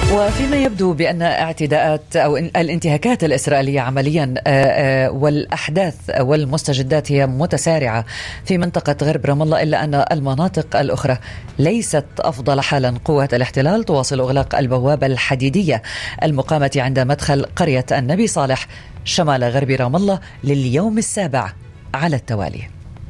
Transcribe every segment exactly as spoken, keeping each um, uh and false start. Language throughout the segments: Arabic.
وفيما يبدو بأن اعتداءات أو الانتهاكات الإسرائيلية عمليا والأحداث والمستجدات هي متسارعة في منطقة غرب رام الله، إلا أن المناطق الأخرى ليست أفضل حالا. قوات الاحتلال تواصل إغلاق البوابة الحديدية المقامة عند مدخل قرية النبي صالح شمال غرب رام الله لليوم السابع على التوالي.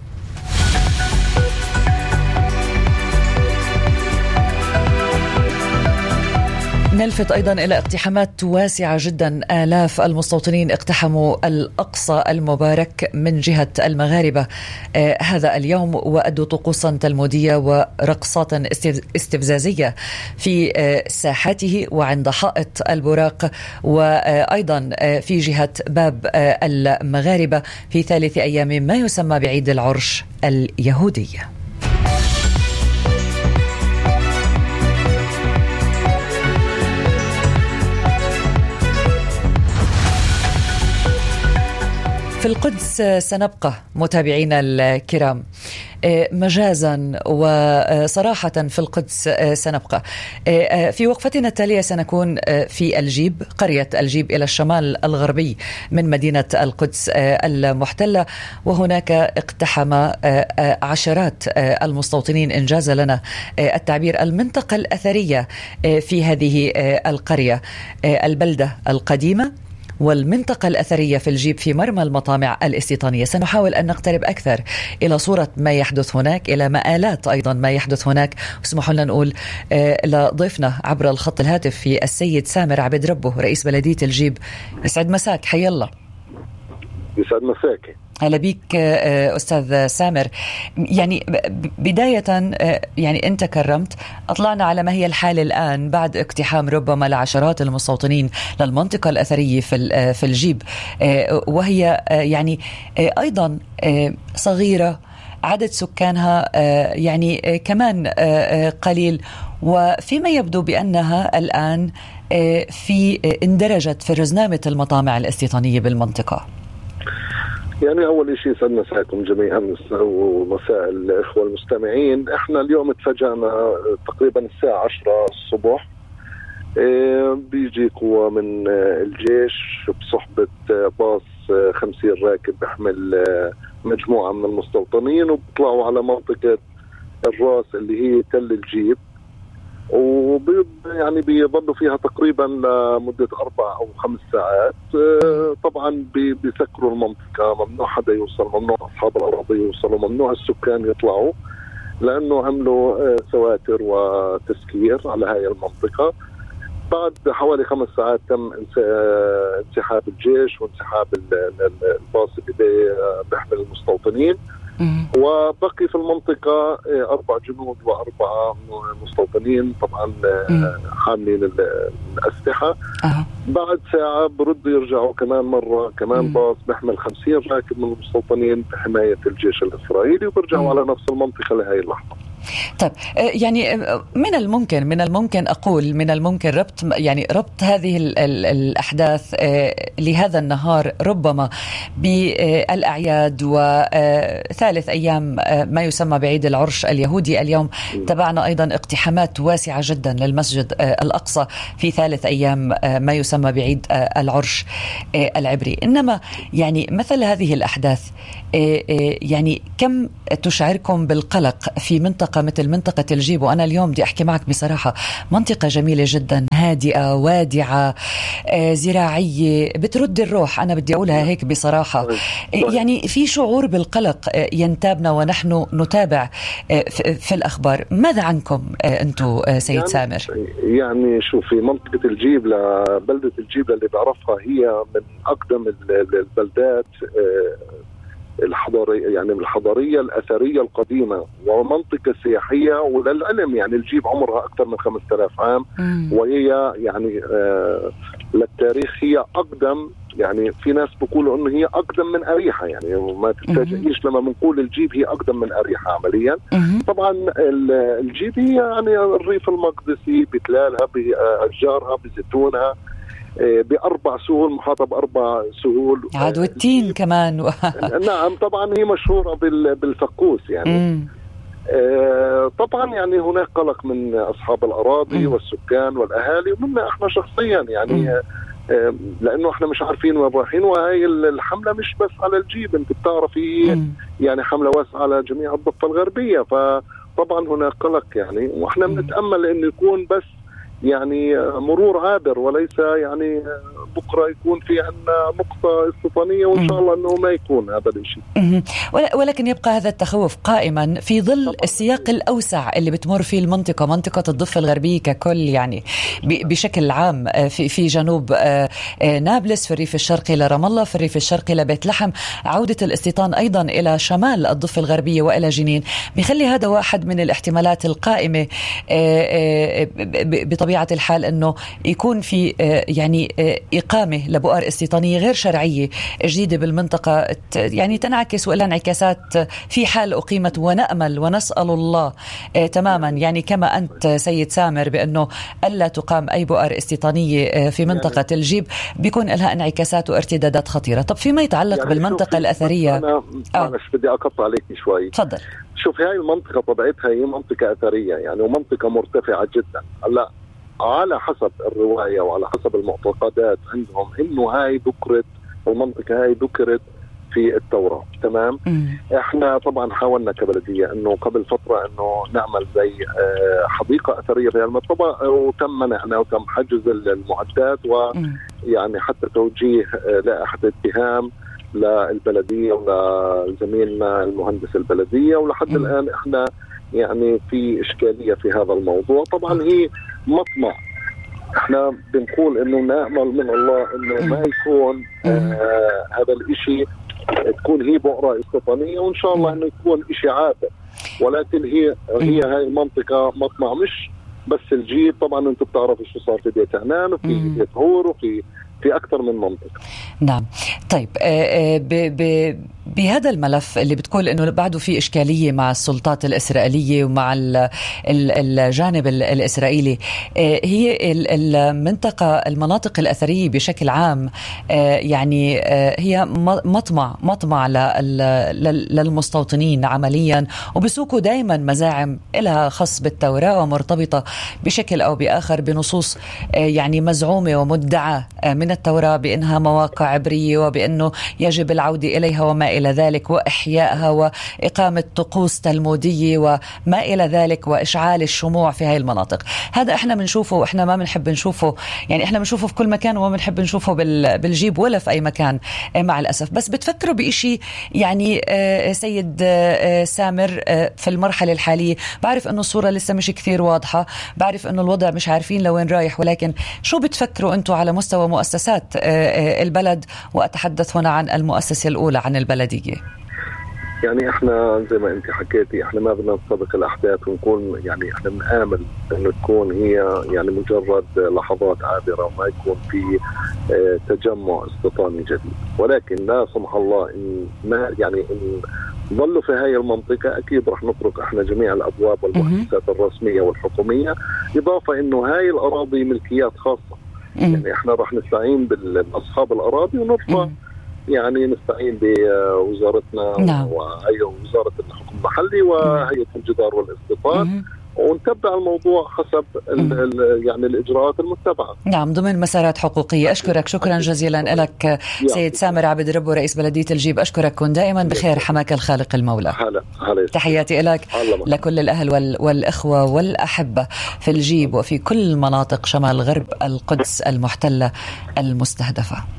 نلفت أيضا إلى اقتحامات واسعة جدا. آلاف المستوطنين اقتحموا الأقصى المبارك من جهة المغاربة آه هذا اليوم، وأدوا طقوسا تلمودية ورقصات استفزازية في آه ساحاته وعند حائط البراق، وأيضا آه في جهة باب آه المغاربة في ثالث أيام ما يسمى بعيد العرش اليهودي. في القدس سنبقى متابعينا الكرام مجازا وصراحة. في القدس سنبقى. في وقفتنا التالية سنكون في الجيب، قرية الجيب إلى الشمال الغربي من مدينة القدس المحتلة، وهناك اقتحم عشرات المستوطنين إنجاز لنا التعبير المنطقة الأثرية في هذه القرية، البلدة القديمة والمنطقة الأثرية في الجيب في مرمى المطامع الاستيطانية. سنحاول أن نقترب أكثر إلى صورة ما يحدث هناك، إلى مآلات أيضا ما يحدث هناك. واسمحوا لنا نقول آه لضيفنا عبر الخط الهاتف في السيد سامر عبد ربه رئيس بلدية الجيب. يسعد مساك، حي الله. يسعد مساك. هلا بيك أستاذ سامر. يعني بداية يعني أنت كرمت، أطلعنا على ما هي الحالة الآن بعد اقتحام ربما لعشرات المستوطنين للمنطقة الأثرية في في الجيب، وهي يعني أيضا صغيرة، عدد سكانها يعني كمان قليل، وفيما يبدو بأنها الآن في اندرجت في رزنامة المطامع الاستيطانية بالمنطقة. يعني أول شيء سألنا مساكم جميعا ومساء الإخوة المستمعين. إحنا اليوم اتفاجأنا تقريبا الساعة عشرة الصبح بيجي قوة من الجيش بصحبة باص خمسين راكب بيحمل مجموعة من المستوطنين، وبيطلعوا على منطقة الراس اللي هي تل الجيب، وبي يعني بيظلوا فيها تقريبا لمدة أربع أو خمس ساعات. طبعا بيسكروا المنطقة، ممنوع حدا يوصل، ممنوع أصحاب الأراضي يوصلوا، ممنوع السكان يطلعوا، لأنه عملوا سواتر وتسكير على هاي المنطقة. بعد حوالي خمس ساعات تم انسحاب الجيش وانسحاب الباص اللي بيحمل المستوطنين، وبقي في المنطقة أربع جنود وأربعة مستوطنين طبعا حاملين الأسلحة. أه. بعد ساعة بردوا يرجعوا كمان مرة، كمان مم. باص بيحمل خمسين راكب من المستوطنين بحماية الجيش الإسرائيلي، وبرجعوا على نفس المنطقة لهذه اللحظة. طيب يعني من الممكن من الممكن أقول من الممكن ربط يعني ربط هذه ال ال الأحداث لهذا النهار ربما بالأعياد وثالث أيام ما يسمى بعيد العرش اليهودي. اليوم تابعنا أيضا اقتحامات واسعة جدا للمسجد الأقصى في ثالث أيام ما يسمى بعيد العرش العبري. إنما يعني مثل هذه الأحداث يعني كم تشعركم بالقلق في منطقة مثل منطقة الجيب؟ وأنا اليوم بدي أحكي معك بصراحة، منطقة جميلة جدا، هادئة وادعة زراعية، بترد الروح، أنا بدي أقولها هيك بصراحة. يعني في شعور بالقلق ينتابنا ونحن نتابع في الأخبار. ماذا عنكم أنتم سيد يعني سامر؟ يعني شوفي، منطقة الجيب لبلدة الجيب اللي بعرفها هي من أقدم البلدات الحضارية، يعني من الحضارية الأثرية القديمة، ومنطقة سياحية. وللعلم يعني الجيب عمرها أكثر من خمسة آلاف عام، مم. وهي يعني آه للتاريخ هي أقدم. يعني في ناس بيقولوا إنه هي أقدم من أريحة، يعني ما تتفاجئيش لما بنقول الجيب هي أقدم من أريحة عمليا. مم. طبعا الجيب هي يعني الريف المقدسي بتلالها بأشجارها بزيتونها بأربع سهول، محاطة بأربع سهول، عاد والتين كمان و... نعم طبعا هي مشهورة بالفقوس يعني. مم. طبعا يعني هناك قلق من أصحاب الأراضي م. والسكان والأهالي ومنا احنا شخصيا يعني م. لأنه احنا مش عارفين وين رايحين، وهي الحملة مش بس على الجيب، انت بتعرفي م. يعني حملة واسعة على جميع الضفة الغربية، فطبعا هناك قلق يعني، واحنا بنتأمل انه يكون بس يعني مرور عابر وليس يعني بكرة يكون في عندنا نقطة استيطانية، وإن شاء الله أنه ما يكون هذا الشيء. ولكن يبقى هذا التخوف قائما في ظل السياق الأوسع اللي بتمر فيه المنطقة، منطقة الضفة الغربية ككل يعني بشكل عام، في في جنوب نابلس، في الريف الشرقي لرام الله، في الريف الشرقي لبيت لحم، عودة الاستيطان أيضا إلى شمال الضفة الغربية وإلى جنين، بيخلي هذا واحد من الاحتمالات القائمة بطبيعة الحال أنه يكون في يعني إقامة لبؤر استيطانية غير شرعية جديدة بالمنطقة، يعني تنعكس وإلى انعكاسات في حال أقيمت، ونأمل ونسأل الله تماما يعني كما أنت سيد سامر بأنه ألا تقام أي بؤر استيطانية في منطقة الجيب بيكون لها انعكاسات وارتدادات خطيرة. طب فيما يتعلق يعني بالمنطقة الأثرية، أنا آه. مش بدي أقطع عليك شوي. تفضل. شوف، هاي المنطقة طبيعتها هي منطقة أثرية يعني، ومنطقة مرتفعة جدا. هلا على حسب الرواية وعلى حسب المعتقدات عندهم إنه هاي ذكرت، المنطقة هاي ذكرت في التوراة، تمام؟ مم. احنا طبعا حاولنا كبلدية انه قبل فترة انه نعمل زي حديقة اثرية في المنطقة، وتم منعنا وتم حجز المعدات، ويعني حتى توجيه لائحة اتهام للبلدية ولزميلنا المهندس البلدية، ولحد مم. الآن احنا يعني في إشكالية في هذا الموضوع. طبعا هي مطمع، احنا بنقول انه نأمل من الله انه ما يكون آه هذا الاشي تكون هي بؤرة استيطانية، وان شاء الله انه يكون اشي عابر، ولكن هي هي هاي المنطقة مطمع مش بس الجيب. طبعا انتم بتعرفوا شو صار في بيت عنان وفي بيت هور وفي في أكثر من منطقة. نعم. طيب ب ب بهذا الملف اللي بتقول إنه بعده في إشكالية مع السلطات الإسرائيلية ومع الجانب الإسرائيلي، هي المنطقة المناطق الأثرية بشكل عام يعني هي مطمع مطمع للمستوطنين عمليا، وبسوقوا دائما مزاعم لها خص بالتوراة ومرتبطة بشكل أو بآخر بنصوص يعني مزعومة ومدعى من التوراة بأنها مواقع عبرية وبأنه يجب العودة إليها وما إلى ذلك، وإحيائها وإقامة طقوس تلمودية وما إلى ذلك، وإشعال الشموع في هذه المناطق. هذا إحنا بنشوفه وإحنا ما بنحب نشوفه، يعني إحنا بنشوفه في كل مكان وما بنحب نشوفه بالجيب ولا في أي مكان مع الأسف. بس بتفكروا بإشي يعني سيد سامر في المرحلة الحالية؟ بعرف أنه الصورة لسه مش كثير واضحة، بعرف أنه الوضع مش عارفين لوين رايح، ولكن شو بتفكروا أنتوا على مستوى مؤسسات البلد؟ وأتحدث هنا عن المؤسسة الأولى، عن البلدية. يعني احنا زي ما انت حكيتي، احنا ما بدنا نسبق الاحداث ونكون يعني احنا بنآمل انه تكون هي يعني مجرد لحظات عابرة وما يكون في اه تجمع استيطاني جديد، ولكن لا سمح الله ان ما يعني ان ظلوا في هاي المنطقة أكيد رح نطرق احنا جميع الأبواب والمؤسسات الرسمية والحكومية، إضافة إنه هاي الأراضي ملكيات خاصة. يعني احنا رح نستعين باصحاب الاراضي ونرفع يعني نستعين بوزارتنا نعم. وهي وزاره الحكم المحلي وهيئه الجدار والاستيطان، ونتبع الموضوع حسب ال يعني الإجراءات المتبعة. نعم، ضمن مسارات حقوقية. أشكرك شكرا جزيلا لك سيد سامر عبد ربه رئيس بلدية الجيب. أشكرك، كن دائما بخير، حماك الخالق المولى. هلا هلا. تحياتي لك لكل الأهل والإخوة والأحبة في الجيب وفي كل مناطق شمال غرب القدس المحتلة المستهدفة.